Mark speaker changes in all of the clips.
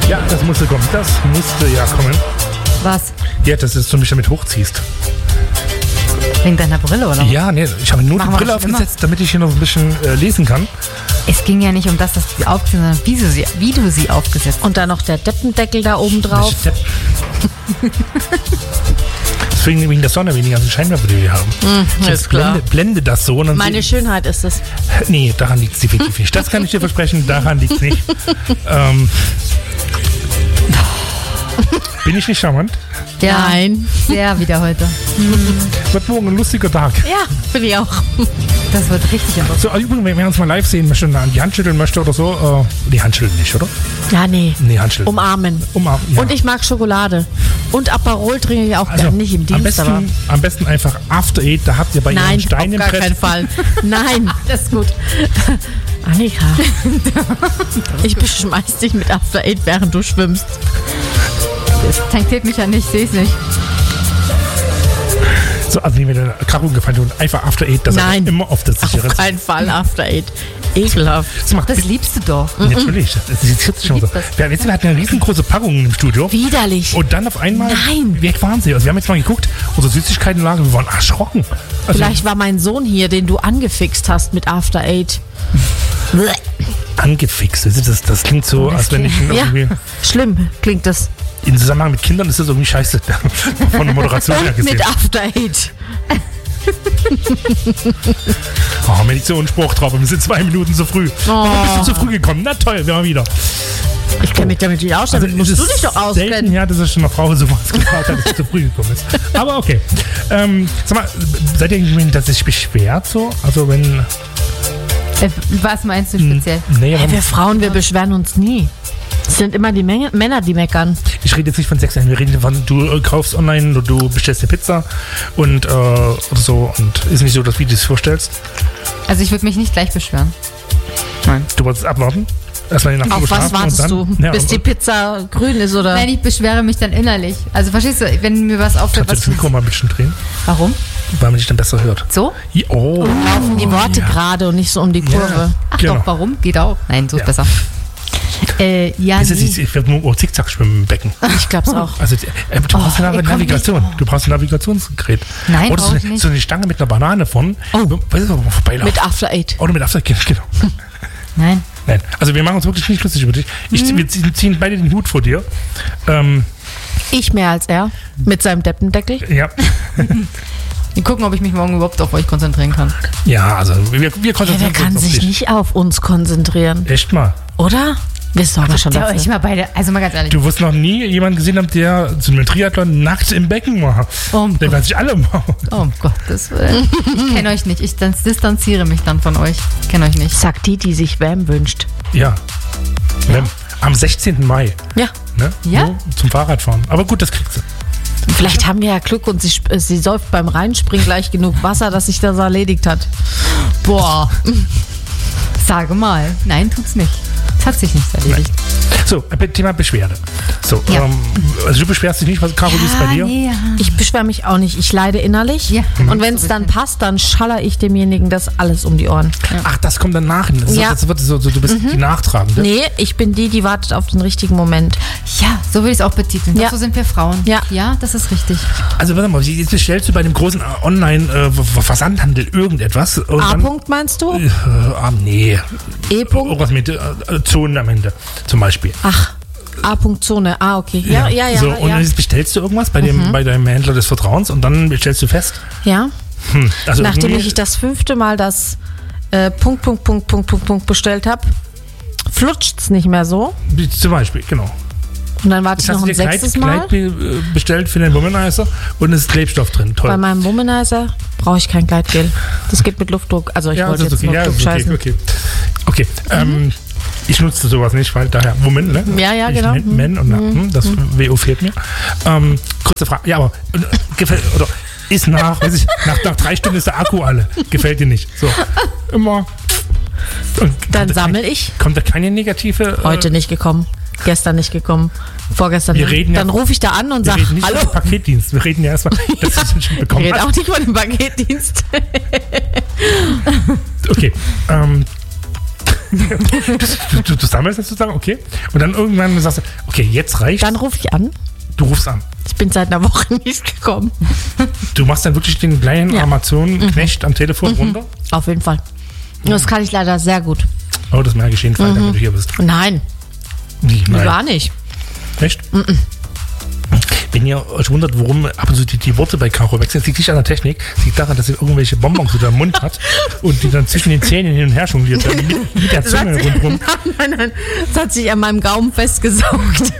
Speaker 1: Ja, das musste kommen. Das musste ja kommen.
Speaker 2: Was?
Speaker 1: Ja, dass du mich damit hochziehst.
Speaker 2: Wegen deiner Brille, oder?
Speaker 1: Ja, nee, ich habe nur
Speaker 2: Machen
Speaker 1: die
Speaker 2: wir
Speaker 1: Brille
Speaker 2: das
Speaker 1: aufgesetzt, damit ich hier noch ein bisschen lesen kann.
Speaker 2: Es ging ja nicht um das, dass du sie aufgesetzt hast, sondern wie du sie aufgesetzt hast.
Speaker 3: Und dann noch der Deppendeckel da oben drauf.
Speaker 1: Deswegen wegen der Sonne, wegen den ganzen Scheinwerfer, die wir haben.
Speaker 3: Ist klar.
Speaker 1: Blende das so. Und dann
Speaker 3: Meine Schönheit ist es.
Speaker 1: Nee, daran liegt es definitiv nicht. Das kann ich dir versprechen, daran liegt es nicht. Bin ich nicht charmant?
Speaker 2: Ja,
Speaker 3: Nein.
Speaker 2: sehr wieder heute.
Speaker 1: Wird morgen ein lustiger Tag.
Speaker 3: Ja, finde ich auch.
Speaker 2: Das wird richtig interessant.
Speaker 1: So, übrigens, wenn wir uns mal live sehen möchte und an die Hand schütteln möchte oder so, die Hand schütteln nicht, oder?
Speaker 3: Ja, nee.
Speaker 1: Nee, Hand schütteln.
Speaker 3: Umarmen.
Speaker 1: Ja.
Speaker 3: Und ich mag Schokolade. Und Aperol trinke ich auch gerne. Nicht im Dienst, aber...
Speaker 1: Am besten einfach After Eight, da habt ihr bei
Speaker 3: Nein,
Speaker 1: ihren Steinen im
Speaker 3: auf gar keinen Fall. Nein, das ist gut. Annika, ich beschmeiß dich mit After Eight, während du schwimmst.
Speaker 2: Das tankiert mich ja nicht, sehe es nicht.
Speaker 1: So, also wenn wir der Karo gefallen und einfach After Eight, das
Speaker 3: Nein.
Speaker 1: ist immer auf das sichere.
Speaker 3: Auf keinen Fall After Eight. Ekelhaft.
Speaker 2: Das liebst du doch.
Speaker 1: Natürlich, das ist jetzt schon so. Wir hatten eine riesengroße Packung im Studio.
Speaker 3: Widerlich.
Speaker 1: Und dann auf einmal
Speaker 3: Nein.
Speaker 1: weg waren sie. Also wir haben jetzt mal geguckt, unsere Süßigkeitenlager, wir waren erschrocken. Also
Speaker 3: Vielleicht war mein Sohn hier, den du angefixt hast mit After Eight.
Speaker 1: angefixt. Das klingt so, als wenn ich ihn
Speaker 3: Ja,
Speaker 1: irgendwie...
Speaker 3: schlimm klingt das.
Speaker 1: In Zusammenhang mit Kindern ist das irgendwie scheiße. Von der Moderation her gesehen.
Speaker 3: Mit After Eight.
Speaker 1: Oh, wenn ich so einen Spruch drauf habe, wir sind 2 Minuten zu früh. Warum bist du zu früh gekommen? Na toll, wir waren wieder.
Speaker 3: Ich kenne mich damit nicht aus, damit musst du dich doch
Speaker 1: Selten,
Speaker 3: auskennen.
Speaker 1: ja, dass es schon eine Frau sowas gesagt hat, dass sie zu früh gekommen ist. Aber okay. Sag mal, seid ihr irgendwie, dass sich beschwert so? Also wenn...
Speaker 2: Was meinst du speziell?
Speaker 1: Nee,
Speaker 3: Hey, wir Frauen, wir beschweren uns nie. Es sind immer die Männer, die meckern.
Speaker 1: ich rede jetzt nicht von Sex, wir reden von, du kaufst online, du bestellst eine Pizza und oder so und ist nicht so, dass wie du es vorstellst.
Speaker 2: Also ich würde mich nicht gleich beschweren. Nein.
Speaker 1: Du wolltest abwarten? Erstmal die Nacht
Speaker 3: Auf was
Speaker 1: bestrafen und
Speaker 3: wartest du?
Speaker 1: dann, ja,
Speaker 3: Bis die Pizza grün ist, oder?
Speaker 2: Nein, ich beschwere mich dann innerlich. Also verstehst du, wenn mir was auffällt,
Speaker 1: kannst du das Mikro mal ein bisschen drehen,
Speaker 2: Warum?
Speaker 1: weil man dich dann besser hört.
Speaker 2: So?
Speaker 1: Ja, oh.
Speaker 3: Laufen die Worte gerade und nicht so um die Kurve.
Speaker 2: Ach
Speaker 1: Genau.
Speaker 2: doch, warum? Geht auch. Nein, so ist
Speaker 1: Ja.
Speaker 2: besser. Ja,
Speaker 1: Das ist,
Speaker 2: nee.
Speaker 1: ich werde nur Zickzack schwimmen im Becken.
Speaker 3: Ich glaub's auch.
Speaker 1: Also du brauchst eine Navigation. Du brauchst ein Navigationsgerät.
Speaker 2: Nein,
Speaker 1: oder
Speaker 2: brauch ich nicht.
Speaker 1: so eine Stange mit einer Banane von.
Speaker 3: Oh.
Speaker 1: Weißt du, wo man vorbeilaufen?
Speaker 3: Mit After Eight.
Speaker 1: Oder mit After, genau.
Speaker 2: Nein.
Speaker 1: Nein, also wir machen uns wirklich nicht lustig über dich. Wir ziehen beide den Hut vor dir.
Speaker 3: Ich mehr als er. Mit seinem Deppendeckel.
Speaker 1: Ja.
Speaker 2: Wir gucken, ob ich mich morgen überhaupt auf euch konzentrieren kann.
Speaker 1: Ja, also wir
Speaker 3: Ja,
Speaker 1: konzentrieren
Speaker 3: wer kann
Speaker 1: uns auf
Speaker 3: sich
Speaker 1: dich.
Speaker 3: nicht auf uns konzentrieren?
Speaker 1: Echt mal.
Speaker 3: Oder? Wir sorgen schon
Speaker 2: Ja,
Speaker 3: dafür.
Speaker 2: euch mal beide, also mal ganz ehrlich.
Speaker 1: Du wirst noch nie jemanden gesehen haben, der zu einem Triathlon nackt im Becken war.
Speaker 2: Um
Speaker 1: Der werden sich alle machen.
Speaker 2: Oh Gottes Willen. Ich kenne euch nicht. Ich distanziere mich dann von euch. Ich kenne euch nicht.
Speaker 3: Sagt die sich Wärme wünscht.
Speaker 1: Ja. Am 16. Mai.
Speaker 3: Ja.
Speaker 1: Ne?
Speaker 2: Ja?
Speaker 1: Nur zum Fahrradfahren. Aber gut, das kriegt sie.
Speaker 3: Vielleicht haben wir ja Glück und sie säuft beim Reinspringen gleich genug Wasser, dass sich das erledigt hat. Boah.
Speaker 2: Sage mal. Nein, tut's nicht. Es hat sich nicht erledigt.
Speaker 1: So, Thema Beschwerde. So,
Speaker 2: Ja.
Speaker 1: also du beschwerst dich nicht, was Caro ist bei dir?
Speaker 2: Nee, ja.
Speaker 3: Ich beschwere mich auch nicht. Ich leide innerlich.
Speaker 2: Ja.
Speaker 3: Und wenn es dann passt, dann schaller ich demjenigen das alles um die Ohren.
Speaker 1: Ach, das kommt dann nach.
Speaker 3: Ja.
Speaker 1: Das wird so, du bist die Nachtragende.
Speaker 3: Nee, ich bin die wartet auf den richtigen Moment.
Speaker 2: Ja, so würde ich es auch betiteln.
Speaker 3: Ja.
Speaker 2: So sind wir Frauen.
Speaker 3: Ja.
Speaker 2: Ja, das ist richtig.
Speaker 1: Also warte mal, jetzt bestellst du bei dem großen Online-Versandhandel irgendetwas. Und
Speaker 3: A-Punkt meinst du?
Speaker 1: Nee.
Speaker 3: E-Punkt?
Speaker 1: Irgendwas mit Zonen am Ende zum Beispiel.
Speaker 3: Ach, A-Punkt Zone. Ah, okay. Ja.
Speaker 1: So, und jetzt bestellst du irgendwas bei deinem Händler des Vertrauens und dann bestellst du fest.
Speaker 3: Ja.
Speaker 1: Also
Speaker 3: Nachdem
Speaker 1: irgendwie-
Speaker 3: ich das 5. Mal das Punkt bestellt habe, flutscht's nicht mehr so.
Speaker 1: Zum Beispiel, genau.
Speaker 3: Und dann warte ich
Speaker 1: Jetzt hast
Speaker 3: noch
Speaker 1: du
Speaker 3: ein
Speaker 1: dir
Speaker 3: 6. Mal.
Speaker 1: Kleid bestellt für den Womanizer und es ist Klebstoff drin. Toll.
Speaker 3: Bei meinem Womanizer brauche ich kein Gleitgel. Das geht mit Luftdruck. Also ich wollte
Speaker 1: das ist
Speaker 3: jetzt
Speaker 1: okay.
Speaker 3: nur
Speaker 1: Ja, das ist
Speaker 3: scheißen.
Speaker 1: okay. Okay. Ich nutze sowas nicht, weil daher Woman, ne?
Speaker 3: Ja,
Speaker 1: Ich
Speaker 3: genau.
Speaker 1: Man und das WO fehlt mir. Kurze Frage. Ja, aber gefällt oder ist nach 3 Stunden ist der Akku alle. Gefällt dir nicht. So. Immer. Und
Speaker 3: Dann sammle ich.
Speaker 1: kommt da keine negative.
Speaker 3: Heute nicht gekommen. Gestern nicht gekommen. Vorgestern
Speaker 1: Wir
Speaker 3: nicht.
Speaker 1: reden ja-
Speaker 3: Dann rufe ich da an und
Speaker 1: wir
Speaker 3: sage,
Speaker 1: reden nicht
Speaker 3: hallo.
Speaker 1: über den Paketdienst. Wir reden ja erstmal, dass du es schon
Speaker 3: Ich
Speaker 1: bekommen
Speaker 3: rede
Speaker 1: hast.
Speaker 3: auch nicht von dem Paketdienst.
Speaker 1: Okay. Du sammelst das sozusagen, okay. Und dann irgendwann sagst du, okay, jetzt reicht's.
Speaker 3: Dann rufe ich an.
Speaker 1: Du rufst an.
Speaker 3: Ich bin seit einer Woche nicht gekommen.
Speaker 1: Du machst dann wirklich den kleinen Amazon-Knecht am Telefon runter?
Speaker 3: Auf jeden Fall. Das kann ich leider sehr gut.
Speaker 1: Oh, das merke ich jeden Fall, damit du hier bist.
Speaker 3: Nein,
Speaker 1: Wie? Nein.
Speaker 3: gar nicht.
Speaker 1: Echt? Wenn ihr euch wundert, warum ab und zu die Worte bei Caro wechseln, das liegt nicht an der Technik, das liegt daran, dass sie irgendwelche Bonbons unter dem Mund hat und die dann zwischen den Zähnen hin und her jongliert, mit der Zunge rundherum.
Speaker 3: Nein. Das hat sich an meinem Gaumen festgesaugt.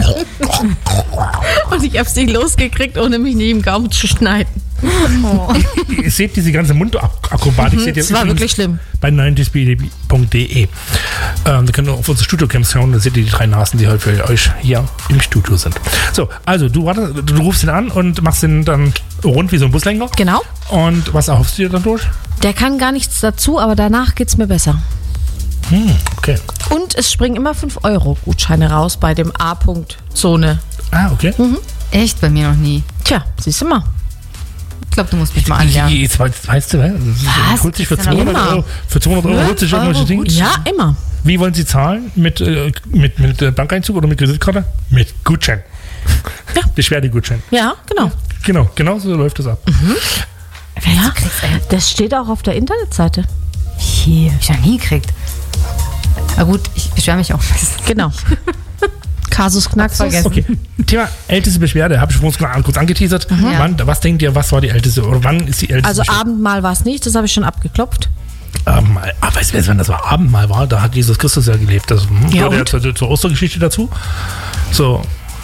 Speaker 3: Und ich habe sie losgekriegt, ohne mich neben den Gaumen zu schneiden.
Speaker 2: Oh.
Speaker 1: Ihr seht diese ganze Mundakrobatik, seht ihr
Speaker 3: Das war wirklich schlimm.
Speaker 1: bei 90sbd.de. Da könnt ihr auf unsere Studio-Camps schauen, da seht ihr die 3 Nasen, die heute für euch hier im Studio sind. So, also du rufst ihn an und machst ihn dann rund wie so ein Buslenker.
Speaker 3: Genau.
Speaker 1: Und was erhoffst du dir dadurch?
Speaker 3: Der kann gar nichts dazu, aber danach geht's mir besser.
Speaker 1: Okay.
Speaker 3: Und es springen immer 5-Euro-Gutscheine raus bei dem A-Punkt-Zone.
Speaker 1: Ah, okay.
Speaker 2: Echt? Bei mir noch nie.
Speaker 3: Tja, siehst du mal.
Speaker 2: Ich glaube, du musst mich mal anlernen.
Speaker 1: Jetzt weißt du,
Speaker 2: Was?
Speaker 1: holt sich für
Speaker 2: Gibt's ja noch
Speaker 1: 200
Speaker 3: immer?
Speaker 1: Euro, für 200 Euro holt sich irgendwelche Dinge.
Speaker 3: Ja, immer.
Speaker 1: Wie wollen Sie zahlen? Mit Bankeinzug oder mit Kreditkarte? Mit Gutschein.
Speaker 3: Ja.
Speaker 1: Beschwerdegutschein.
Speaker 3: Ja, genau.
Speaker 1: Genau so läuft das ab.
Speaker 3: Ja, das steht auch auf der Internetseite.
Speaker 2: Hier, hab ich noch nie gekriegt. Na gut, ich beschwere mich auch.
Speaker 3: Genau. Kasus Knaxus.
Speaker 2: Vergessen.
Speaker 1: Okay, Thema älteste Beschwerde, habe ich vorhin kurz angeteasert.
Speaker 2: Ja.
Speaker 1: Was denkt ihr, was war die älteste oder wann ist die älteste
Speaker 3: Also
Speaker 1: Beschwerde?
Speaker 3: Abendmahl war es nicht, das habe ich schon abgeklopft.
Speaker 1: Abendmahl. Aber weißt du, wenn das war Abendmahl war, da hat Jesus Christus ja gelebt. Das
Speaker 3: Ja,
Speaker 1: gehört ja zur Ostergeschichte dazu. So,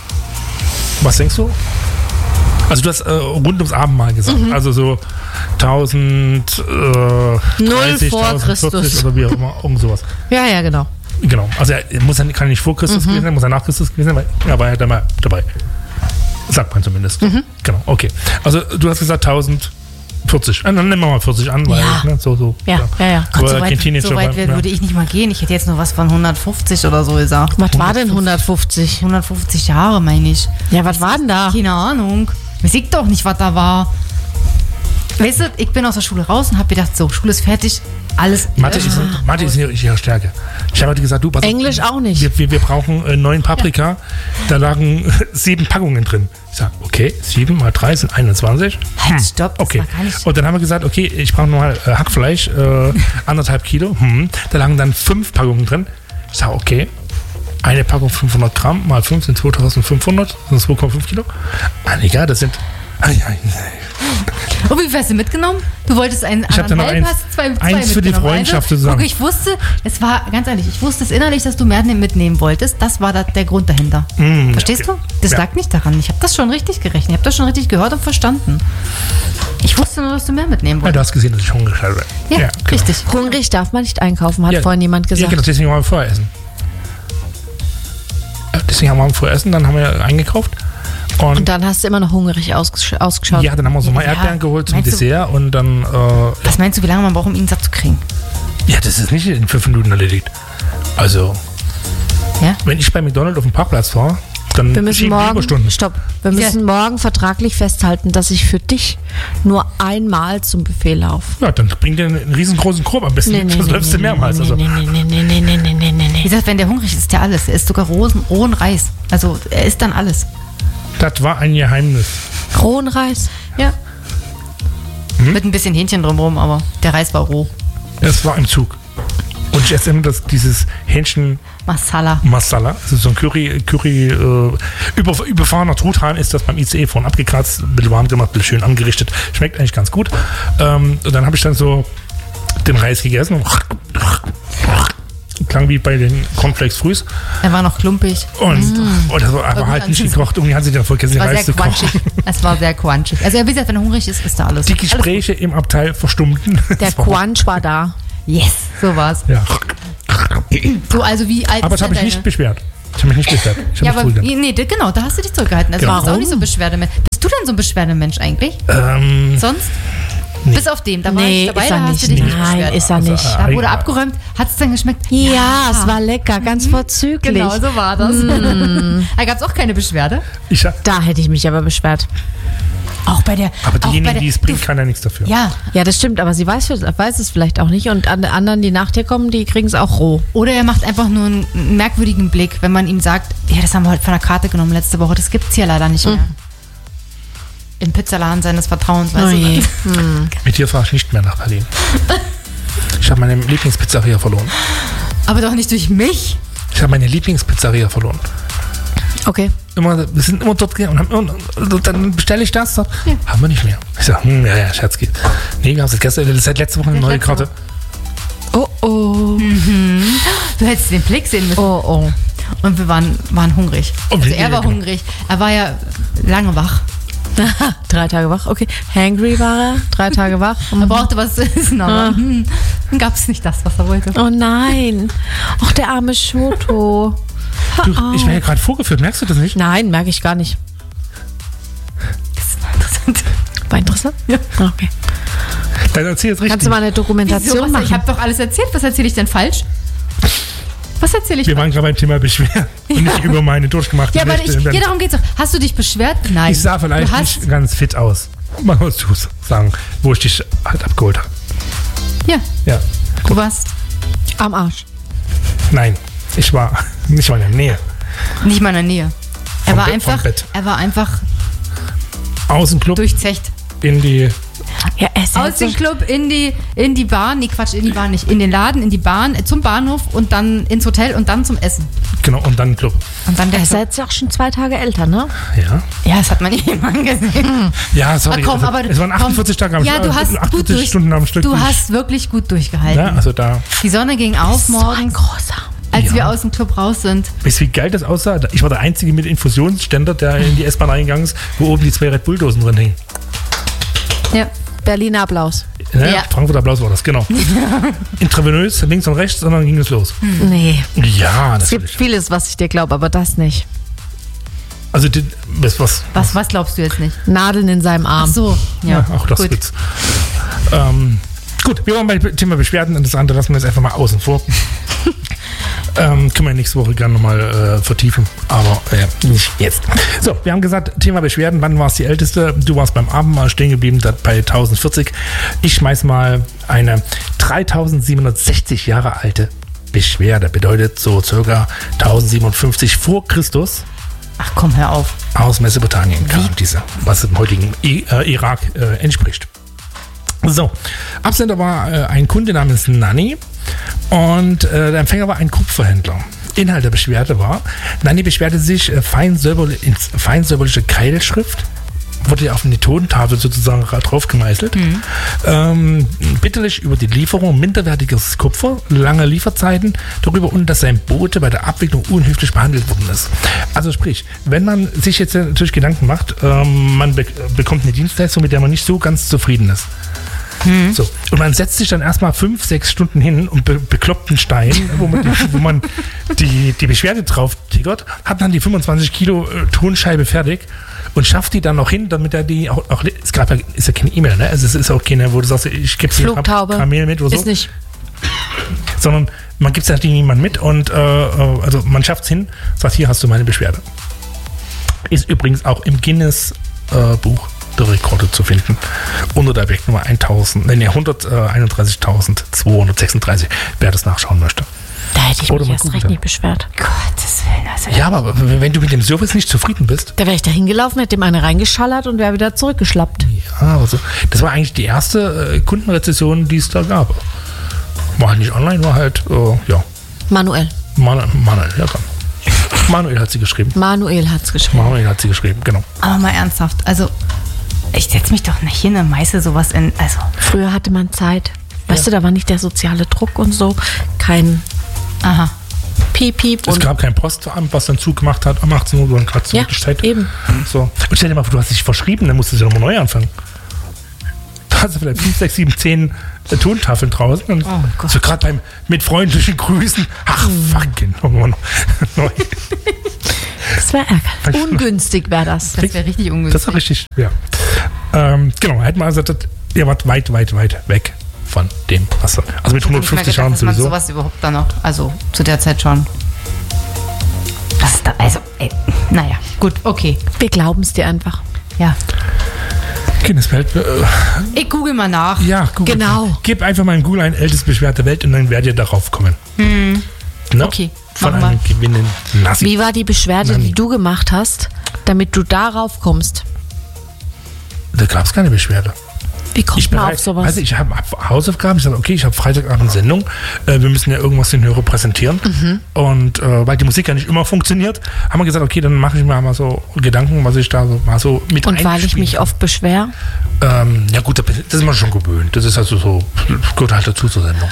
Speaker 1: was denkst du? Also du hast rund ums Abendmahl gesagt. Also so 1000, 30,
Speaker 3: vor
Speaker 1: 1040
Speaker 3: Christus.
Speaker 1: oder wie auch immer, irgend sowas.
Speaker 3: Ja, genau.
Speaker 1: Genau. Also er kann nicht vor Christus gewesen sein, muss er nach Christus gewesen sein, weil er war ja dann mal dabei. Sagt man zumindest. Genau, okay. Also du hast gesagt 1040. Dann nehmen wir mal 40 an, weil
Speaker 3: Ja.
Speaker 1: so.
Speaker 3: Ja.
Speaker 1: Aber
Speaker 2: So
Speaker 1: kein
Speaker 2: weit,
Speaker 1: Teenager
Speaker 2: so weit
Speaker 1: war,
Speaker 2: würde ich nicht mal gehen. Ich hätte jetzt nur was von 150 oder so gesagt.
Speaker 3: Was war denn 150?
Speaker 2: 150 Jahre, meine ich.
Speaker 3: Ja, was war denn da?
Speaker 2: Keine Ahnung. Weiß ich doch nicht, was da war. Weißt du, ich bin aus der Schule raus und habe gedacht, so, Schule ist fertig, alles.
Speaker 1: Mathe ist nicht ihre Stärke. Ich habe heute gesagt, du, pass auf,
Speaker 3: Englisch auch nicht.
Speaker 1: Wir brauchen 9 Paprika. Da lagen 7 Packungen drin. Ich sage, okay, 7 mal 3 sind 21.
Speaker 2: Halt, stopp, das
Speaker 1: Okay.
Speaker 2: war gar nicht.
Speaker 1: Und dann haben wir gesagt, okay, ich brauche nochmal Hackfleisch, 1,5 Kilo. Da lagen dann 5 Packungen drin. Ich sage, okay, eine Packung 500 Gramm mal 5 sind 2500, das sind 2,5 Kilo. Annika, das sind...
Speaker 2: Und wie viel hast du mitgenommen? Du wolltest einen
Speaker 1: Ich hab dann noch
Speaker 2: anderthalb,
Speaker 1: eins-
Speaker 2: hast zwei
Speaker 1: eins für die
Speaker 2: mitgenommen.
Speaker 1: Freundschaft
Speaker 2: also,
Speaker 1: zusammen.
Speaker 2: Guck, ich wusste, es war, ganz ehrlich, ich wusste es innerlich, dass du mehr mitnehmen wolltest. Das war der Grund dahinter. Verstehst
Speaker 1: okay.
Speaker 2: du? Das
Speaker 1: Ja.
Speaker 2: lag nicht daran. Ich habe das schon richtig gerechnet. Ich habe das schon richtig gehört und verstanden. Ich wusste nur, dass du mehr mitnehmen
Speaker 1: Ja,
Speaker 2: wolltest.
Speaker 1: du hast gesehen, dass ich hungrig war.
Speaker 2: Ja,
Speaker 1: genau.
Speaker 2: richtig.
Speaker 3: Hungrig darf man nicht einkaufen, hat vorhin jemand
Speaker 1: Ja,
Speaker 3: gesagt.
Speaker 1: genau, deswegen wollen wir vorher essen. Deswegen haben wir vorher essen, dann haben wir eingekauft.
Speaker 3: Und dann hast du immer noch hungrig ausgeschaut.
Speaker 1: Ja, dann haben wir so mal
Speaker 2: Ja,
Speaker 1: Erdbeeren geholt zum
Speaker 2: meinst du-
Speaker 1: Dessert und dann,
Speaker 2: Was meinst du, wie lange man braucht, um ihn satt zu kriegen?
Speaker 1: ja, das ist nicht in 5 Minuten erledigt. Also,
Speaker 2: Ja?
Speaker 1: wenn ich bei McDonald's auf dem Parkplatz war, dann
Speaker 3: Wir müssen
Speaker 1: schieben die
Speaker 3: morgen,
Speaker 1: Überstunden.
Speaker 3: stopp, wir
Speaker 2: Ja.
Speaker 3: müssen morgen vertraglich festhalten, dass ich für dich nur einmal zum Buffet laufe.
Speaker 1: Ja, dann bring dir einen riesengroßen Korb am besten. Das läufst du mehrmals. Also.
Speaker 2: Wie gesagt, wenn der hungrig ist, ist der alles. Er isst sogar rohen Reis. Also er isst dann alles.
Speaker 1: Das war ein Geheimnis.
Speaker 3: Rohen Reis.
Speaker 2: Ja. Mit ein bisschen Hähnchen drumherum, aber der Reis war roh.
Speaker 1: Das war im Zug. Und ich esse immer dieses Hähnchen
Speaker 2: Masala.
Speaker 1: Masala. Das ist so ein überfahrener Truthahn ist das beim ICE vorhin abgekratzt, ein bisschen warm gemacht, ein bisschen schön angerichtet. Schmeckt eigentlich ganz gut. Und dann habe ich dann so den Reis gegessen und klang wie bei den Cornflakes frühs.
Speaker 2: Er war noch klumpig.
Speaker 1: Und das war aber halt nicht gekocht. Irgendwie hat sich dann vergessen, den
Speaker 2: War
Speaker 1: Reis
Speaker 2: sehr
Speaker 1: zu kochen.
Speaker 2: quatschig. Es war sehr quatschig. Also wie gesagt, wenn er hungrig ist, isst er alles.
Speaker 1: Die Gespräche im Abteil verstummten.
Speaker 3: Der
Speaker 1: Das war-
Speaker 3: Quanch war da.
Speaker 2: Alles. Yes, so war's.
Speaker 1: Ja.
Speaker 2: So, also wie alt
Speaker 1: Aber
Speaker 2: ist
Speaker 1: das habe ich
Speaker 2: denn
Speaker 1: nicht
Speaker 2: deine-
Speaker 1: beschwert. Ich habe mich nicht beschwert. Ich habe
Speaker 2: Ja,
Speaker 1: mich
Speaker 2: aber
Speaker 1: zurückgehalten.
Speaker 2: nee, genau, da hast du dich zurückgehalten. Also
Speaker 1: Genau.
Speaker 2: du bist auch nicht so ein Beschwerdemensch. Bist du denn so ein Beschwerdemensch eigentlich? Sonst?
Speaker 1: Nee.
Speaker 2: Bis auf dem. Da war
Speaker 3: Nee,
Speaker 2: ich dabei,
Speaker 3: ist
Speaker 2: da
Speaker 3: er
Speaker 2: hast
Speaker 3: nicht.
Speaker 2: du dich nicht
Speaker 3: Nein,
Speaker 2: beschwert.
Speaker 3: ist er nicht.
Speaker 2: Da wurde abgeräumt. Hat es dann geschmeckt?
Speaker 3: Ja, es war lecker, ganz vorzüglich.
Speaker 2: Genau, so war das. Da gab es auch keine Beschwerde.
Speaker 1: Ich,
Speaker 3: Da hätte ich mich aber beschwert.
Speaker 2: Auch bei der.
Speaker 1: Aber
Speaker 2: auch bei
Speaker 1: diejenige,
Speaker 2: der,
Speaker 1: die es bringt, kann ja nichts dafür.
Speaker 2: Ja.
Speaker 3: Ja, das stimmt, aber sie weiß es vielleicht auch nicht. Und alle anderen, die nach dir kommen, die kriegen es auch roh.
Speaker 2: Oder er macht einfach nur einen merkwürdigen Blick, wenn man ihm sagt, ja, das haben wir heute von der Karte genommen letzte Woche, das gibt's hier leider nicht mehr. Im Pizzaladen seines Vertrauens, weißt du.
Speaker 1: Mit dir fahre ich nicht mehr nach Berlin. Ich habe meine Lieblingspizzeria verloren.
Speaker 2: Aber doch nicht durch mich.
Speaker 1: Ich habe meine Lieblingspizzeria verloren.
Speaker 3: Okay.
Speaker 1: Wir sind immer dort gegangen und dann bestelle ich das. Haben wir nicht mehr. Ich sage, ja, Scherz geht. Nee, wir haben es seit letzter Woche eine neue Karte.
Speaker 3: Oh.
Speaker 2: Du hättest den Blick sehen müssen.
Speaker 3: Oh.
Speaker 2: Und wir waren hungrig. Also er war hungrig. Er war ja lange wach.
Speaker 3: 3 Tage wach, okay. Hangry war er, 3 Tage wach.
Speaker 2: Er brauchte was zu essen, aber dann gab es nicht das, was er wollte.
Speaker 3: Oh nein. Ach, der arme Schoto.
Speaker 1: Du, ich werde ja gerade vorgeführt, merkst du das nicht?
Speaker 3: Nein, merke ich gar nicht.
Speaker 2: Das war interessant.
Speaker 3: War interessant? Ja. Okay.
Speaker 1: Dann erzähl jetzt richtig.
Speaker 3: Kannst du mal eine Dokumentation machen?
Speaker 2: Ich habe doch alles erzählt. Was erzähle ich denn falsch? Was erzähle ich?
Speaker 1: Wir waren gerade beim Thema Beschwerden und nicht über meine durchgemachten
Speaker 2: Ja, aber
Speaker 1: Nächte.
Speaker 2: darum geht's doch. Hast du dich beschwert? Nein.
Speaker 1: Ich sah vielleicht nicht ganz fit aus. Man muss du sagen, wo ich dich halt abgeholt habe.
Speaker 2: Ja. Du warst
Speaker 3: Am Arsch.
Speaker 1: Nein, ich war nicht mal in der Nähe.
Speaker 2: nicht mal in der Nähe.
Speaker 1: Vom Bett.
Speaker 2: Er war einfach
Speaker 1: Aus dem Club
Speaker 2: durchzecht.
Speaker 1: in die...
Speaker 3: Ja,
Speaker 2: Aus dem Club in die Bahn, nee Quatsch, in die Bahn nicht, in den Laden, in die Bahn, zum Bahnhof und dann ins Hotel und dann zum Essen.
Speaker 1: Genau, und dann Club.
Speaker 2: Und dann der
Speaker 3: Er ist jetzt auch schon 2 Tage älter, ne?
Speaker 1: Ja.
Speaker 2: Ja, das hat man jemand gesehen.
Speaker 1: Ja, sorry.
Speaker 2: Komm, aber
Speaker 1: es waren 48 Tage am
Speaker 2: Ja, du hast
Speaker 1: 48 Stunden am Stück.
Speaker 2: Du hast wirklich gut durchgehalten.
Speaker 1: Ja, also da...
Speaker 2: Die Sonne ging auf
Speaker 3: So ein
Speaker 2: morgens,
Speaker 3: großer.
Speaker 2: als wir aus dem Club raus sind.
Speaker 1: Weißt du, wie geil das aussah? Ich war der Einzige mit Infusionsständer, der in die S-Bahn reingegangen ist, wo oben die 2 Red Bull-Dosen drin hingen.
Speaker 2: Ja.
Speaker 3: Berliner Applaus.
Speaker 2: Ja.
Speaker 1: Frankfurter Applaus war das, genau. Intravenös, links und rechts, und dann ging es los.
Speaker 3: Nee.
Speaker 1: Ja,
Speaker 3: Es gibt
Speaker 1: natürlich.
Speaker 3: vieles, was ich dir glaube, aber das nicht.
Speaker 1: Also,
Speaker 2: Was glaubst du jetzt nicht?
Speaker 3: Nadeln in seinem Arm.
Speaker 2: Ach so, ja.
Speaker 1: Auch das
Speaker 2: gut.
Speaker 1: Witz. Gut, wir waren beim Thema Beschwerden und das andere lassen wir jetzt einfach mal außen vor. Können wir nächste Woche gerne nochmal vertiefen, aber nicht jetzt. So, wir haben gesagt, Thema Beschwerden, wann warst die Älteste? Du warst beim Abendmahl stehen geblieben, bei 1040. Ich schmeiß mal eine 3760 Jahre alte Beschwerde, bedeutet so circa 1057 vor Christus.
Speaker 2: Ach komm, hör auf.
Speaker 1: Aus Mesopotamien kam diese, was im heutigen Irak entspricht. So, Absender war ein Kunde namens Nanni und der Empfänger war ein Kupferhändler. Inhalt der Beschwerde war, Nanni beschwerte sich in feinsäuberliche Keilschrift, wurde auf eine Tonentafel sozusagen drauf gemeißelt, bitterlich über die Lieferung minderwertiges Kupfer, lange Lieferzeiten darüber und dass sein Bote bei der Abwicklung unhöflich behandelt worden ist. Also sprich, wenn man sich jetzt natürlich Gedanken macht, man bekommt eine Dienstleistung, mit der man nicht so ganz zufrieden ist. So. Und man setzt sich dann erstmal 5-6 Stunden hin und bekloppt einen Stein, wo man die Beschwerde drauf tickert, hat dann die 25 Kilo Tonscheibe fertig und schafft die dann noch hin, damit er die auch ist ja keine E-Mail, ne? Also es ist auch keine, wo du sagst, ich gebe dir Kamel mit oder so.
Speaker 3: Ist nicht.
Speaker 1: Sondern man gibt es natürlich niemand mit und also man schafft es hin, sagt, hier hast du meine Beschwerde. Ist übrigens auch im Guinness Buch der Rekorde zu finden. Unter der Wegnummer 131.236, wer das nachschauen möchte.
Speaker 3: Da hätte ich
Speaker 1: Oder
Speaker 3: mich
Speaker 1: mal
Speaker 3: erst
Speaker 1: gucken,
Speaker 3: recht
Speaker 1: ja.
Speaker 3: nicht beschwert.
Speaker 2: Gottes Willen. Also
Speaker 1: Ja, aber wenn du mit dem Service nicht zufrieden bist,
Speaker 3: Da wäre ich da hingelaufen, hätte ihm eine reingeschallert und wäre wieder zurückgeschlappt.
Speaker 1: ja, also, das war eigentlich die erste Kundenrezession, die es da gab. War halt nicht online, war halt, ja,
Speaker 3: Manuel.
Speaker 1: Manuel, ja, komm. Manuel hat sie geschrieben.
Speaker 3: Manuel hat's geschrieben.
Speaker 1: Manuel hat sie geschrieben, genau.
Speaker 2: Aber mal ernsthaft, also ich setze mich doch nicht hin und meißel sowas in, also
Speaker 3: Früher hatte man Zeit. Weißt du, da war nicht der soziale Druck und so. Kein
Speaker 2: aha.
Speaker 3: Piep, Piep.
Speaker 1: Es
Speaker 3: Und
Speaker 1: gab kein Postamt, was dann zugemacht hat am 18 Uhr, sondern gerade
Speaker 3: ja,
Speaker 1: Zeit.
Speaker 3: eben.
Speaker 1: So. Und stell dir mal vor, du hast dich verschrieben, dann musstest du nochmal neu anfangen. Da hast du vielleicht 5, 6, 7, 10 Tontafeln draußen. Und
Speaker 2: Oh Gott.
Speaker 1: so gerade beim mit freundlichen Grüßen. Ach, fucking. Neu.
Speaker 3: Das wäre ärgerlich. Ungünstig wäre das.
Speaker 2: Das wäre richtig
Speaker 1: Das
Speaker 2: ungünstig.
Speaker 1: war richtig, ja. Genau, hätten wir also, ihr wart weit weg von dem, was dann. Also mit
Speaker 2: Ich hab nicht mehr
Speaker 1: 150
Speaker 2: gedacht,
Speaker 1: Jahren
Speaker 2: dass man
Speaker 1: sowieso.
Speaker 2: sowas überhaupt dann noch, also zu der Zeit schon. Das ist da, also, naja, gut, okay.
Speaker 3: Wir glauben es dir einfach.
Speaker 2: Ja.
Speaker 1: Kindeswelt.
Speaker 2: Ich google mal nach.
Speaker 1: Ja, Google.
Speaker 3: Genau.
Speaker 1: Gib einfach mal in Google ein ältestes Beschwert der Welt und dann werdet ihr darauf kommen. Ne?
Speaker 2: Okay,
Speaker 1: Von
Speaker 2: machen
Speaker 1: einem gewinnenden Nazi.
Speaker 3: Wie war die Beschwerde, die du gemacht hast, damit du darauf kommst?
Speaker 1: Da gab es keine Beschwerde.
Speaker 3: Wie kommt man auf sowas?
Speaker 1: Also ich habe Hausaufgaben, ich sage, okay, ich habe Freitagabend Sendung, wir müssen ja irgendwas den Hörer präsentieren und weil die Musik ja nicht immer funktioniert, haben wir gesagt, okay, dann mache ich mir mal so Gedanken, was ich da so mal so mit
Speaker 3: Und weil ich
Speaker 1: einspielen
Speaker 3: mich
Speaker 1: kann.
Speaker 3: oft beschwer?
Speaker 1: Ja gut, das ist man schon gewöhnt, das ist also so, gehört halt dazu zur Sendung.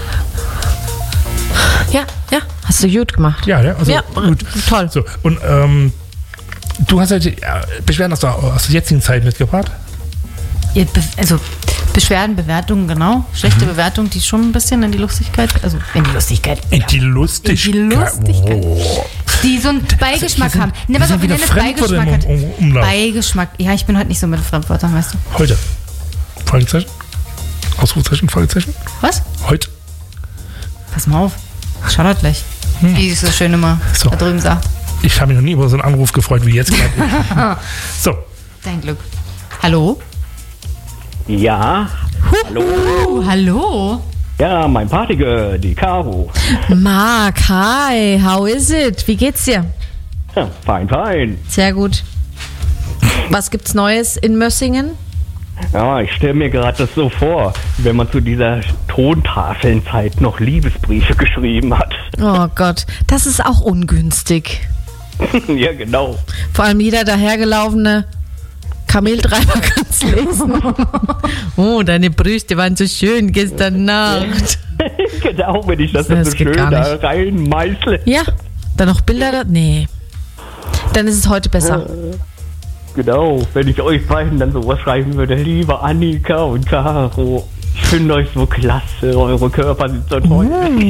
Speaker 3: Ja, hast du gut gemacht.
Speaker 1: Ja, also
Speaker 3: Ja,
Speaker 1: gut.
Speaker 3: toll.
Speaker 1: So, und du hast ja die Beschwerden aus der jetzigen Zeit mitgebracht.
Speaker 2: Also Beschwerden, Bewertungen, genau. Schlechte Bewertungen, die schon ein bisschen in die Lustigkeit, also in die Lustigkeit.
Speaker 1: In die Lustigkeit.
Speaker 2: Oh. Die so einen Beigeschmack haben. Ne, was
Speaker 1: sind
Speaker 2: auch
Speaker 1: wieder
Speaker 2: wenn eine
Speaker 1: Fremdwörter
Speaker 2: Beigeschmack hat.
Speaker 1: im Umlauf.
Speaker 2: Beigeschmack. Ja, ich bin heute nicht so mit Fremdwörtern, weißt du.
Speaker 1: Heute. Fragezeichen? Ausrufezeichen, Fragezeichen?
Speaker 2: Was?
Speaker 1: Heute.
Speaker 2: Pass mal auf. Charlotte gleich. Wie sie so schön immer
Speaker 1: So.
Speaker 2: da drüben sagt.
Speaker 1: Ich habe mich noch nie über so einen Anruf gefreut wie jetzt gerade. So.
Speaker 2: Dein Glück. Hallo?
Speaker 4: Ja, hallo.
Speaker 2: Hallo?
Speaker 4: Ja, mein Partygirl, die Caro.
Speaker 3: Marc, hi, how is it? Wie geht's dir?
Speaker 4: Ja, fein.
Speaker 3: Sehr gut. Was gibt's Neues in Mössingen?
Speaker 4: Ja, ich stelle mir gerade das so vor, wenn man zu dieser Tontafelenzeit noch Liebesbriefe geschrieben hat.
Speaker 3: Oh Gott, das ist auch ungünstig.
Speaker 4: Ja, genau.
Speaker 3: Vor allem jeder dahergelaufene Kameltreiber kann's lesen. Oh, deine Brüste waren so schön gestern Nacht.
Speaker 4: Genau, wenn ich das dann
Speaker 3: Das
Speaker 4: so
Speaker 3: geht
Speaker 4: schön
Speaker 3: gar
Speaker 4: da
Speaker 3: nicht.
Speaker 4: reinmeißle.
Speaker 3: Ja, dann noch Bilder da? Nee. Dann ist es heute besser.
Speaker 4: Genau, wenn ich euch beiden dann sowas schreiben würde. Liebe Annika und Caro, ich finde euch so klasse, eure Körper sind so toll.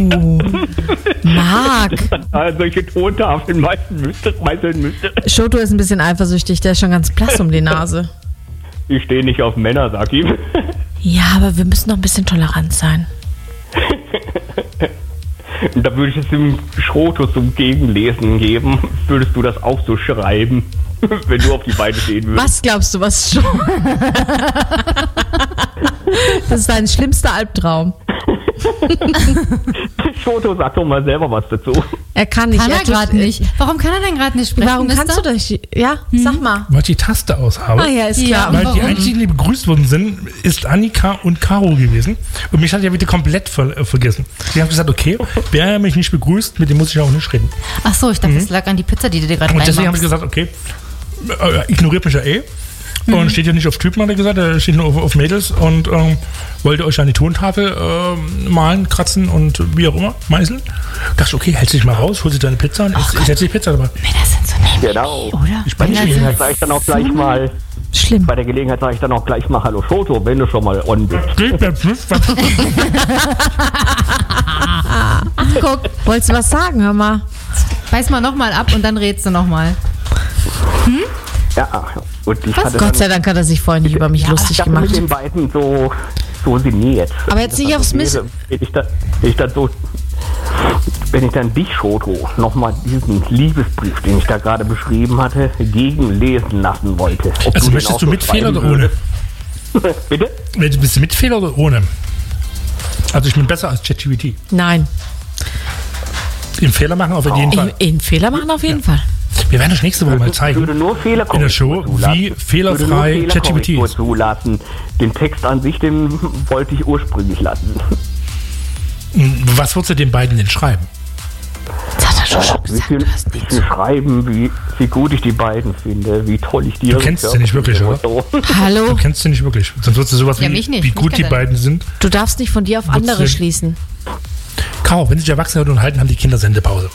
Speaker 3: Marc,
Speaker 4: Solche Tontafeln meißeln müsste.
Speaker 3: Shoto ist ein bisschen eifersüchtig, der ist schon ganz blass um die Nase.
Speaker 4: Ich stehe nicht auf Männer, sag ihm.
Speaker 3: Ja, aber wir müssen noch ein bisschen tolerant sein.
Speaker 4: Und da würde ich es dem Schroto zum Gegenlesen geben. Würdest du das auch so schreiben, wenn du auf die Beine stehen würdest?
Speaker 3: Was glaubst du, was schon? Das ist dein schlimmster Albtraum.
Speaker 4: Schroto, sag doch mal selber was dazu.
Speaker 3: Er kann nicht.
Speaker 2: Kann er gerade nicht. Warum kann er denn gerade nicht sprechen?
Speaker 3: Warum kannst du
Speaker 2: Mister?
Speaker 3: das? Ja, sag mal.
Speaker 1: Weil ich die Taste aus habe.
Speaker 3: Ah ja, ist klar.
Speaker 1: Weil die
Speaker 2: Warum?
Speaker 1: einzigen, die begrüßt worden sind, ist Annika und Caro gewesen. Und mich hat ja wieder komplett vergessen. Ich habe gesagt, okay, wer mich nicht begrüßt, mit dem muss ich ja auch nicht reden.
Speaker 2: Ach so, ich dachte, das lag an die Pizza, die du dir gerade
Speaker 1: Und deswegen habe ich
Speaker 2: reinmachst.
Speaker 1: gesagt, okay, ignoriert mich ja eh. Und steht ja nicht auf Typen, hat er gesagt, er steht nur auf Mädels und wollte euch an die Tontafel malen, kratzen und wie auch immer, meißeln. Dachte ich, okay, hältst dich mal raus, holst dir deine Pizza und ich setze die Pizza dabei.
Speaker 2: Männer sind so nämlich,
Speaker 4: Genau.
Speaker 2: oder?
Speaker 4: Bei der
Speaker 2: Männer
Speaker 4: Gelegenheit
Speaker 2: sind
Speaker 4: sage ich dann auch gleich mal,
Speaker 3: Schlimm.
Speaker 4: bei der Gelegenheit sage ich dann auch gleich mal Hallo Schroto, wenn du schon mal on bist.
Speaker 3: Guck, wolltest du was sagen, hör mal?
Speaker 2: Beiß mal nochmal ab und dann redst du nochmal.
Speaker 4: Ja, und ich hatte
Speaker 3: Gott sei Dank hat er sich vorhin nicht über mich lustig
Speaker 4: ich hatte
Speaker 3: gemacht.
Speaker 4: mit den beiden so sinniert.
Speaker 3: Aber jetzt nicht aufs Miss...
Speaker 4: Wenn ich dann dich, Schroto, nochmal diesen Liebesbrief, den ich da gerade beschrieben hatte, gegenlesen lassen wollte. Ob
Speaker 1: Also
Speaker 4: den
Speaker 1: möchtest
Speaker 4: auch
Speaker 1: du
Speaker 4: so
Speaker 1: mit Fehler
Speaker 4: schreiben
Speaker 1: oder ohne?
Speaker 4: würdest. Bitte?
Speaker 1: Bist du mit Fehler oder ohne? Also ich bin besser als ChatGPT.
Speaker 3: Nein.
Speaker 1: Den Fehler machen auf jeden Fall.
Speaker 3: In Fehler machen auf jeden Fall.
Speaker 1: Wir werden das nächste Woche mal
Speaker 4: Ich würde
Speaker 1: zeigen.
Speaker 4: nur Fehlerkorrektur
Speaker 1: In der Show,
Speaker 4: zulassen.
Speaker 1: wie fehlerfrei
Speaker 4: Ich würde nur
Speaker 1: ChatGPT
Speaker 4: Fehlerkorrektur
Speaker 1: ist.
Speaker 4: zulassen. Den Text an sich, den wollte ich ursprünglich lassen.
Speaker 1: Was würdest du den beiden denn schreiben?
Speaker 3: Das hat er schon
Speaker 4: Wie
Speaker 3: gesagt,
Speaker 4: viel,
Speaker 3: du hast
Speaker 4: wie
Speaker 3: nichts.
Speaker 4: viel schreiben, wie gut ich die beiden finde, wie toll ich die
Speaker 1: Du kennst sie nicht wirklich, oder?
Speaker 4: So.
Speaker 3: Hallo?
Speaker 1: Du kennst sie nicht wirklich. Sonst würdest du sowas
Speaker 2: Ja,
Speaker 1: wie,
Speaker 2: mich nicht.
Speaker 1: wie
Speaker 2: Mich
Speaker 1: gut die
Speaker 2: kennt er
Speaker 1: beiden sind.
Speaker 3: Du darfst nicht von dir auf andere
Speaker 1: Nutzt-
Speaker 3: schließen.
Speaker 1: Kau, wenn sich Erwachsene unterhalten, haben die Kinder Sendepause.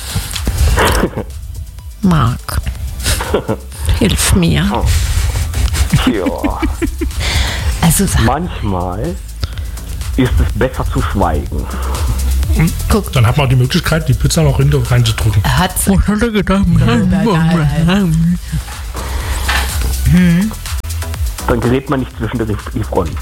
Speaker 3: Marc. Hilf mir.
Speaker 4: Ja.
Speaker 2: Also,
Speaker 4: Manchmal ist es besser zu schweigen.
Speaker 2: guck,
Speaker 1: Dann hat man auch die Möglichkeit, die Pizza noch hinter reinzudrücken.
Speaker 2: er hat's.
Speaker 4: Dann gerät man nicht zwischen die Fronten.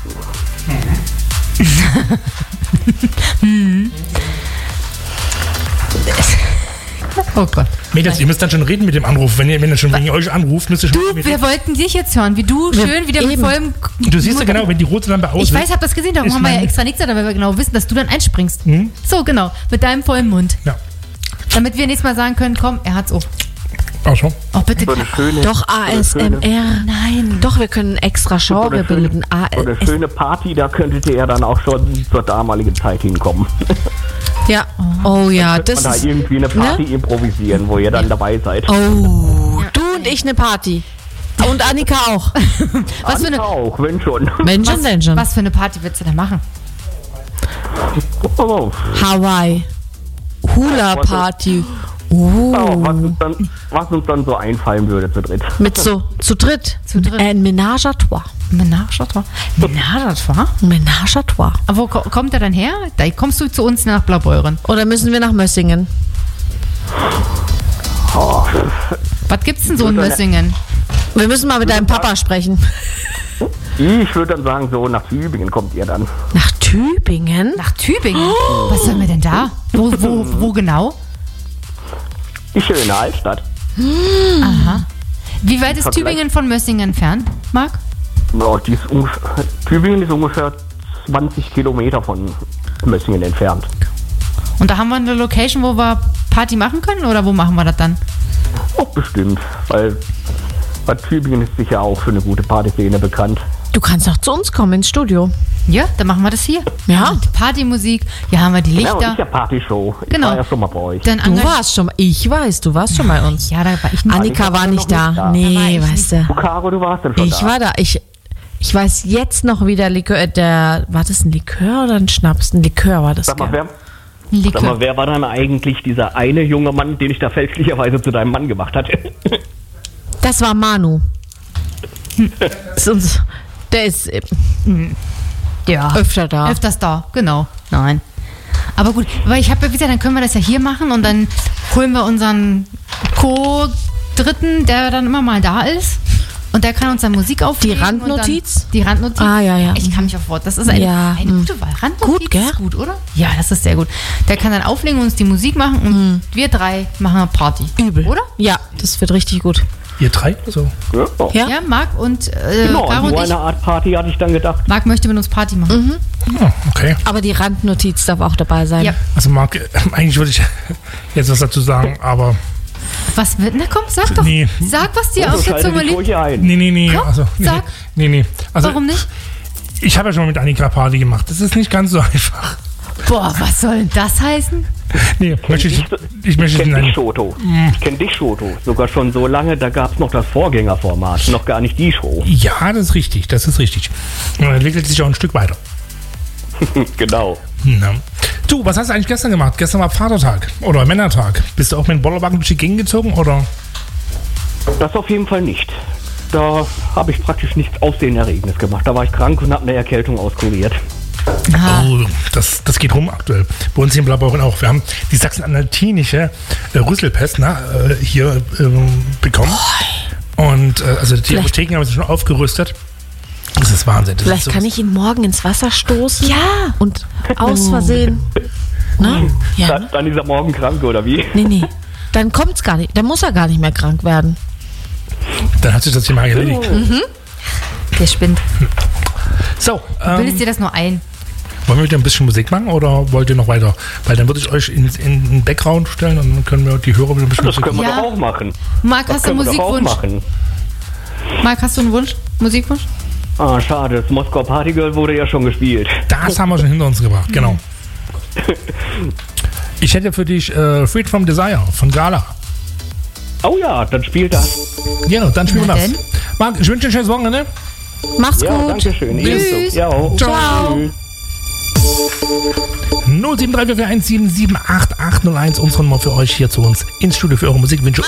Speaker 2: Oh Gott.
Speaker 1: Mädels, ihr müsst dann schon reden mit dem Anruf. Wenn ihr schon wegen euch anruft, müsst ihr schon reden.
Speaker 2: Wir wollten dich jetzt hören, wie du schön wieder mit vollem...
Speaker 1: Du siehst ja genau, wenn die rote Lampe aus ist.
Speaker 2: Ich weiß, hab das gesehen, darum haben wir ja extra nichts gesagt, weil wir genau wissen, dass du dann einspringst. So, genau, mit deinem vollen Mund.
Speaker 1: Ja.
Speaker 2: Damit wir nächstes Mal sagen können, komm, er hat's auch.
Speaker 1: Ach schon.
Speaker 2: Oh, bitte.
Speaker 4: So eine schöne,
Speaker 3: Doch, ASMR.
Speaker 2: Nein.
Speaker 3: Doch, wir können extra Genre bilden.
Speaker 4: so eine schöne Party, da könntet ihr ja dann auch schon zur damaligen Zeit hinkommen.
Speaker 3: Ja. Oh ja,
Speaker 4: Und
Speaker 3: das
Speaker 4: da
Speaker 3: ist...
Speaker 4: irgendwie eine Party improvisieren, wo ihr dann dabei seid.
Speaker 3: Oh, du und ich eine Party. Und Annika auch.
Speaker 2: Was für eine,
Speaker 4: Auch, wenn schon.
Speaker 3: Menschen, Menschen.
Speaker 2: was für eine Party willst du denn machen?
Speaker 4: Oh,
Speaker 3: Hawaii. Hula Party.
Speaker 4: was uns dann so einfallen würde zu dritt.
Speaker 3: Mit so zu dritt.
Speaker 2: Zu dritt.
Speaker 3: Ein Ménage à trois.
Speaker 2: Menage à trois. Menage à trois?
Speaker 3: Ménage à trois.
Speaker 2: Aber wo kommt er dann her? Da kommst du zu uns nach Blaubeuren.
Speaker 3: Oder müssen wir nach Mössingen?
Speaker 2: Was gibt's denn so in Mössingen?
Speaker 3: Wir müssen mal mit deinem Papa sprechen.
Speaker 4: Ich würde dann sagen, so nach Tübingen kommt ihr dann.
Speaker 3: Nach Tübingen?
Speaker 2: Nach Tübingen? Was sollen wir denn da? Wo genau?
Speaker 4: Die schöne Altstadt.
Speaker 2: Aha. Wie weit ist Tübingen von Mössingen entfernt, Marc?
Speaker 4: Ja, Tübingen ist ungefähr 20 Kilometer von Mössingen entfernt.
Speaker 2: Und da haben wir eine Location, wo wir Party machen können? Oder wo machen wir das dann?
Speaker 4: Auch bestimmt, weil Tübingen ist sicher auch für eine gute Partyszene bekannt.
Speaker 3: Du kannst auch zu uns kommen ins Studio.
Speaker 2: Ja, dann machen wir das hier.
Speaker 3: Ja.
Speaker 2: Mit Partymusik. Hier haben wir die
Speaker 4: Ja, und
Speaker 2: Lichter.
Speaker 4: ist ja Partyshow. Ich
Speaker 2: Genau.
Speaker 4: war ja schon mal bei euch.
Speaker 2: Dann
Speaker 3: Du warst schon, ich weiß, du warst schon bei uns.
Speaker 2: Ja, da war ich nicht.
Speaker 3: Annika war nicht
Speaker 4: noch nicht
Speaker 3: da.
Speaker 4: da.
Speaker 3: Nee,
Speaker 2: Da war ich
Speaker 3: weißt du.
Speaker 4: Du, Caro, du warst dann schon
Speaker 3: Ich
Speaker 4: da.
Speaker 3: war da. Ich weiß jetzt noch, wie der Likör, war das ein Likör oder ein Schnaps? Ein Likör war das.
Speaker 4: Sag mal,
Speaker 3: gell?
Speaker 2: Likör.
Speaker 4: wer war dann eigentlich dieser eine junge Mann, den ich da fälschlicherweise zu deinem Mann gemacht hatte?
Speaker 3: Das war Manu. Der ist
Speaker 2: Ja.
Speaker 3: öfter da.
Speaker 2: Öfters da, genau. Nein. Aber gut, aber ich habe ja gesagt, dann können wir das ja hier machen und dann holen wir unseren Co-Dritten, der dann immer mal da ist. Und der kann uns dann Musik aufnehmen.
Speaker 3: Die Randnotiz?
Speaker 2: Und dann, die Randnotiz.
Speaker 3: Ah, ja, ja.
Speaker 2: Ich kann mich auf Wort. Das ist eine gute Wahl. Randnotiz
Speaker 3: Gut, gell?
Speaker 2: ist gut, oder? Ja, das ist sehr gut. Der kann dann auflegen und uns die Musik machen und wir drei machen eine Party.
Speaker 3: Übel.
Speaker 2: Oder?
Speaker 3: Ja, das wird richtig gut.
Speaker 1: Ihr drei? So.
Speaker 3: Ja?
Speaker 2: Ja, Marc und
Speaker 4: Genau,
Speaker 2: Caro
Speaker 4: so
Speaker 2: und ich.
Speaker 4: eine Art Party hatte ich dann gedacht.
Speaker 2: Marc möchte mit uns Party machen.
Speaker 1: Oh, okay.
Speaker 3: Aber die Randnotiz darf auch dabei sein.
Speaker 2: Ja.
Speaker 1: Also Marc, eigentlich würde ich jetzt was dazu sagen, aber
Speaker 2: Was wird? Na komm, sag doch.
Speaker 1: Nee.
Speaker 2: Sag, was dir
Speaker 4: Also
Speaker 2: auf der
Speaker 4: schalte
Speaker 2: Zunge
Speaker 4: dich
Speaker 2: liegt.
Speaker 4: ruhig ein.
Speaker 1: nee.
Speaker 2: Komm,
Speaker 1: Also,
Speaker 2: sag.
Speaker 1: Nee. Also,
Speaker 2: Warum nicht?
Speaker 1: ich habe ja schon mal mit Annika Party gemacht. Das ist nicht ganz so einfach.
Speaker 2: Boah, was soll denn das heißen?
Speaker 1: Nee, möchte ich
Speaker 4: Ich
Speaker 1: möchte
Speaker 4: kenne dich,
Speaker 1: nicht.
Speaker 4: Shoto. Ich kenne dich, Shoto. Sogar schon so lange, da gab es noch das Vorgängerformat, noch gar nicht die Show.
Speaker 1: Ja, das ist richtig. Und er entwickelt sich auch ein Stück weiter.
Speaker 4: Genau.
Speaker 1: Na. Du, was hast du eigentlich gestern gemacht? Gestern war Vatertag oder Männertag. Bist du auch mit dem Bollerwagen durch die Gegend gezogen oder?
Speaker 4: Das auf jeden Fall nicht. Da habe ich praktisch nichts Aufsehenerregendes gemacht. Da war ich krank und habe eine Erkältung auskuriert.
Speaker 1: Oh, das geht rum aktuell. Bei uns hier in Blaubeuren auch. Wir haben die sachsen-anhaltinische Rüsselpest hier bekommen. Und also die Apotheken haben sich schon aufgerüstet. Das ist Wahnsinn. Das
Speaker 3: Vielleicht
Speaker 1: ist
Speaker 3: kann ich ihn morgen ins Wasser stoßen.
Speaker 2: Ja.
Speaker 3: Und aus Versehen. Ne? Ja.
Speaker 4: Dann ist er morgen krank, oder wie?
Speaker 3: Nee. Dann kommt's gar nicht. Dann muss er gar nicht mehr krank werden.
Speaker 1: Dann hat sich das Thema erledigt.
Speaker 2: Der spinnt.
Speaker 1: So,
Speaker 2: Bildest dir das nur ein?
Speaker 1: wollen wir wieder ein bisschen Musik machen oder wollt ihr noch weiter? Weil dann würde ich euch in den Background stellen und dann können wir die Hörer wieder ein bisschen
Speaker 4: Das
Speaker 1: Musik
Speaker 4: können wir
Speaker 2: Ja.
Speaker 4: doch auch machen.
Speaker 2: Marc,
Speaker 4: Das
Speaker 2: hast du einen
Speaker 4: können wir doch auch
Speaker 2: Musikwunsch?
Speaker 4: machen.
Speaker 2: Marc, hast du einen Wunsch? Musikwunsch?
Speaker 4: Ah, schade. Das Moskau Party Girl wurde ja schon gespielt.
Speaker 1: Das haben wir schon hinter uns gebracht, genau. Ich hätte für dich Freed from Desire von Gala.
Speaker 4: Oh ja, dann spielt das.
Speaker 1: Ja, dann spielen wir
Speaker 2: Na
Speaker 1: das.
Speaker 2: denn.
Speaker 1: Marc, ich wünsche dir ein schönes Wochenende.
Speaker 3: Mach's
Speaker 4: Ja,
Speaker 3: gut.
Speaker 4: danke schön.
Speaker 2: Tschüss.
Speaker 4: Ja,
Speaker 3: Ciao.
Speaker 4: Tschüss.
Speaker 1: 07341778801, unsere Nummer für euch hier zu uns ins Studio für eure Musikwünsche.